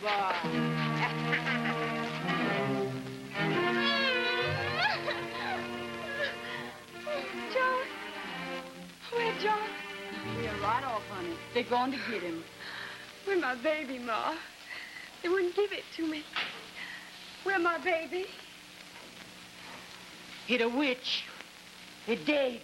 John? Where, John? We're right off, honey. They're going to get him. Where my baby, Ma? They wouldn't give it to me. Where my baby? Hit a witch. It dead.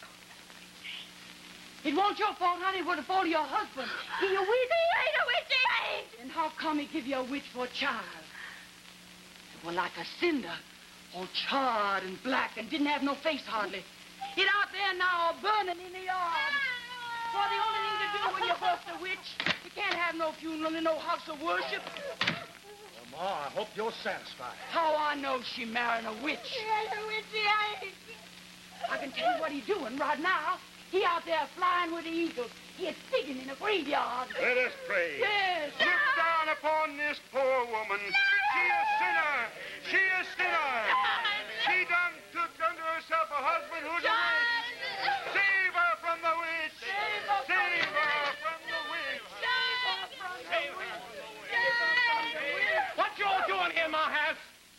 It wasn't your fault, honey. It was the fault of your husband. He a witch. He ain't a witch, he ain't! And how come he give you a witch for a child? It was like a cinder, all charred and black and didn't have no face hardly. It out there now, all burning in the yard. Well, the only thing to do when you bust a witch, you can't have no funeral in no house of worship. Well, Ma, I hope you're satisfied. How I know she marrying a witch? He ain't a witch, he ain't! I can tell you what he's doing right now. He out there flying with the eagles. He's digging in a graveyard. Let us pray. Yes. Look down upon this poor woman. She a sinner. She a sinner. She done took unto herself a husband who's a witch. Save her from the witch. Save her from the witch. Save her from the witch. What you all doing here in my house?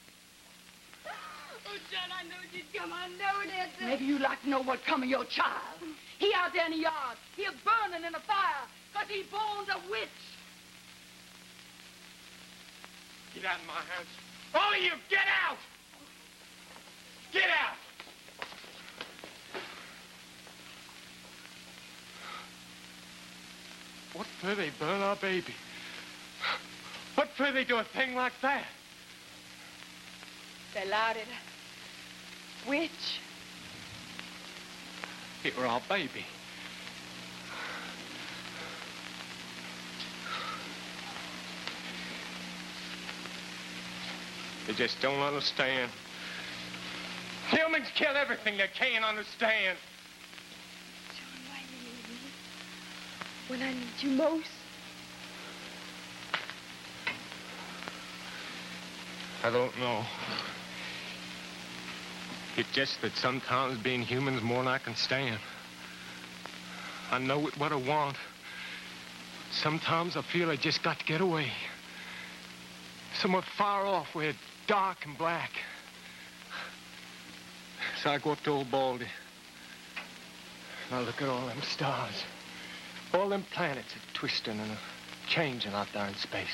Oh, John, I know you'd come. I know it. Maybe you'd like to know what come of your child. He out there in the yard. He's burning in a fire because he born a witch. Get out of my house. All of you, get out! Get out! What for they burn our baby? What for they do a thing like that? They allowed it. Witch. It were our baby. They just don't understand. Humans kill everything they can't understand. John, why do you need me? When I need you most. I don't know. It's just that sometimes being human's more than I can stand. I know it what I want. Sometimes I feel I just got to get away. Somewhere far off where it's dark and black. So I go up to old Baldy. And I look at all them stars. All them planets are twisting and changing out there in space.